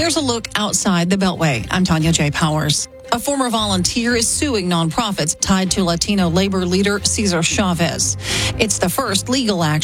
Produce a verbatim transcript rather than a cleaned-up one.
Here's a look outside the Beltway. I'm Tanya J. Powers. A former volunteer is suing nonprofits tied to Latino labor leader Cesar Chavez. It's the first legal action